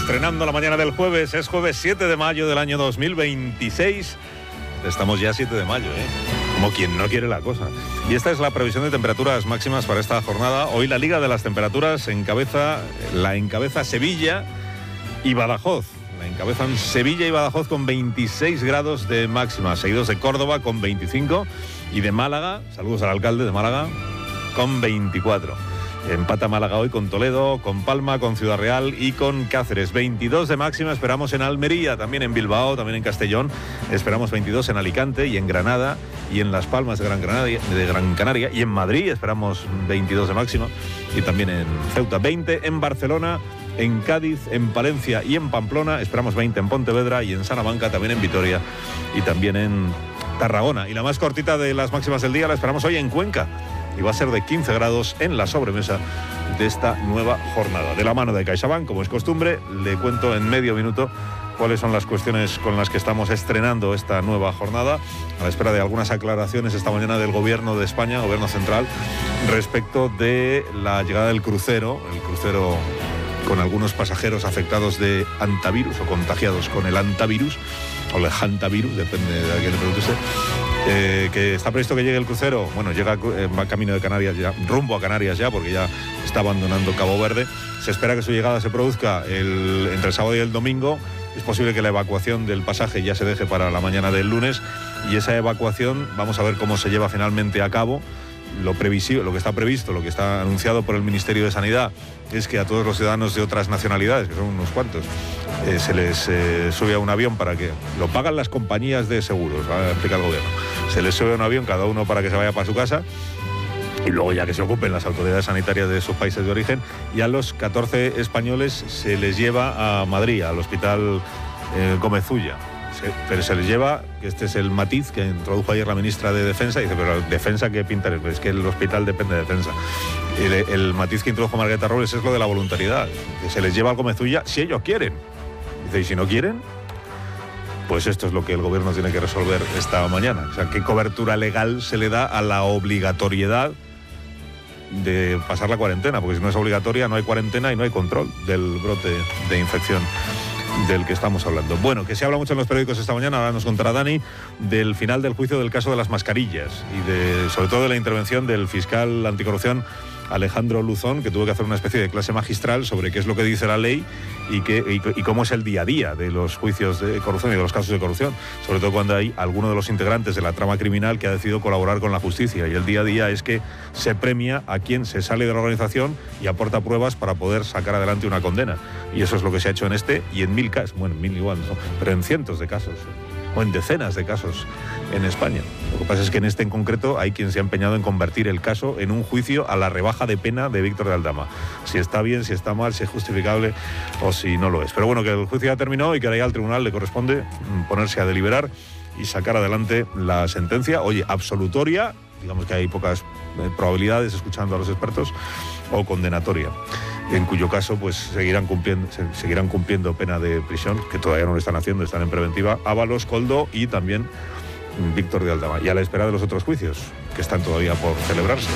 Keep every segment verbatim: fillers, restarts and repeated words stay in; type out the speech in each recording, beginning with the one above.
estrenando la mañana del jueves. Es jueves siete de mayo del año dos mil veintiséis. Estamos ya siete de mayo, ¿eh? Como quien no quiere la cosa. Y esta es la previsión de temperaturas máximas para esta jornada. Hoy la Liga de las Temperaturas encabeza, la encabeza Sevilla y Badajoz. La encabezan Sevilla y Badajoz con veintiséis grados de máxima, seguidos de Córdoba con veinticinco y de Málaga, saludos al alcalde de Málaga, con veinticuatro. Empata Málaga hoy con Toledo, con Palma, con Ciudad Real y con Cáceres. veintidós de máxima esperamos en Almería, también en Bilbao, también en Castellón. Esperamos veintidós en Alicante y en Granada y en Las Palmas de Gran Canaria, de Gran Canaria y en Madrid esperamos veintidós de máxima y también en Ceuta. veinte en Barcelona, en Cádiz, en Palencia y en Pamplona. Esperamos veinte en Pontevedra y en Salamanca, también en Vitoria y también en Tarragona. Y la más cortita de las máximas del día la esperamos hoy en Cuenca. Y va a ser de quince grados en la sobremesa de esta nueva jornada. De la mano de CaixaBank, como es costumbre, le cuento en medio minuto cuáles son las cuestiones con las que estamos estrenando esta nueva jornada, a la espera de algunas aclaraciones esta mañana del Gobierno de España, Gobierno Central, respecto de la llegada del crucero, el crucero con algunos pasajeros afectados de antivirus o contagiados con el antivirus, o el hantavirus, depende de a quién le pregunte usted. Eh, que está previsto que llegue el crucero, bueno, llega eh, va camino de Canarias ya, rumbo a Canarias ya, porque ya está abandonando Cabo Verde. Se espera que su llegada se produzca el, entre el sábado y el domingo. Es posible que la evacuación del pasaje ya se deje para la mañana del lunes, y esa evacuación vamos a ver cómo se lleva finalmente a cabo. Lo previsible, lo que está previsto, lo que está anunciado por el Ministerio de Sanidad es que a todos los ciudadanos de otras nacionalidades, que son unos cuantos, eh, se les eh, sube a un avión para que lo pagan las compañías de seguros, va a explicar el gobierno. Se les sube a un avión cada uno para que se vaya para su casa, y luego ya que se ocupen las autoridades sanitarias de sus países de origen, y a los catorce españoles se les lleva a Madrid, al hospital eh, Gómez Ulla. Se, pero se les lleva, que este es el matiz que introdujo ayer la ministra de Defensa, y dice, pero ¿defensa qué pinta? Es que el hospital depende de Defensa. El, el matiz que introdujo Margarita Robles es lo de la voluntariedad, que se les lleva al Gómez Ulla si ellos quieren. Dice, y si no quieren, pues esto es lo que el gobierno tiene que resolver esta mañana. O sea, ¿qué cobertura legal se le da a la obligatoriedad de pasar la cuarentena? Porque si no es obligatoria, no hay cuarentena y no hay control del brote de infección del que estamos hablando. Bueno, que se habla mucho en los periódicos esta mañana, ahora nos contará Dani, del final del juicio del caso de las mascarillas y de, sobre todo de la intervención del fiscal anticorrupción Alejandro Luzón, que tuvo que hacer una especie de clase magistral sobre qué es lo que dice la ley y, qué, y, y cómo es el día a día de los juicios de corrupción y de los casos de corrupción, sobre todo cuando hay alguno de los integrantes de la trama criminal que ha decidido colaborar con la justicia, y el día a día es que se premia a quien se sale de la organización y aporta pruebas para poder sacar adelante una condena, y eso es lo que se ha hecho en este y en mil casos, bueno, mil igual, ¿no? Pero en cientos de casos o en decenas de casos en España. Lo que pasa es que en este en concreto hay quien se ha empeñado en convertir el caso en un juicio a la rebaja de pena de Víctor de Aldama. Si está bien, si está mal, si es justificable o si no lo es. Pero bueno, que el juicio ya terminó y que ahora ya al tribunal le corresponde ponerse a deliberar y sacar adelante la sentencia. Oye, absolutoria, digamos que hay pocas probabilidades escuchando a los expertos, o condenatoria, en cuyo caso pues seguirán cumpliendo seguirán cumpliendo pena de prisión, que todavía no lo están haciendo, están en preventiva, Ábalos, Koldo y también Víctor de Aldama, y a la espera de los otros juicios que están todavía por celebrarse.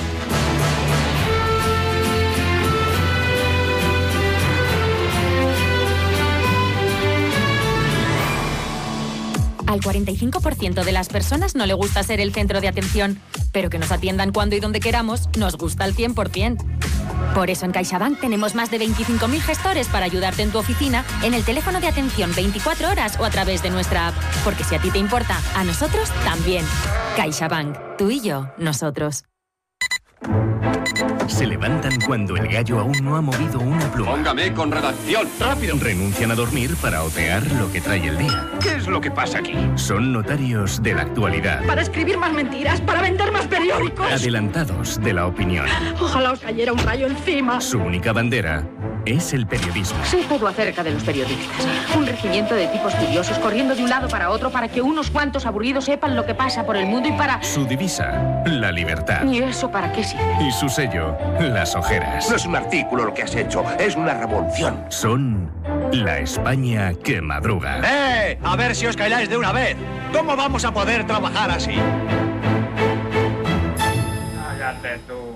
Al cuarenta y cinco por ciento de las personas no le gusta ser el centro de atención, pero que nos atiendan cuando y donde queramos nos gusta al cien por ciento. Por eso en CaixaBank tenemos más de veinticinco mil gestores para ayudarte en tu oficina, en el teléfono de atención veinticuatro horas o a través de nuestra app. Porque si a ti te importa, a nosotros también. CaixaBank, tú y yo, nosotros. Se levantan cuando el gallo aún no ha movido una pluma. Póngame con redacción, rápido. Renuncian a dormir para otear lo que trae el día. ¿Qué es lo que pasa aquí? Son notarios de la actualidad. Para escribir más mentiras, para vender más periódicos. Adelantados de la opinión. Ojalá os cayera un rayo encima. Su única bandera es el periodismo. Sé todo acerca de los periodistas. Un regimiento de tipos curiosos corriendo de un lado para otro para que unos cuantos aburridos sepan lo que pasa por el mundo y para... Su divisa, la libertad. ¿Y eso para qué sirve? Y su sello, las ojeras. No es un artículo lo que has hecho, es una revolución. Son la España que madruga. ¡Eh! A ver si os calláis de una vez. ¿Cómo vamos a poder trabajar así? Cállate tú.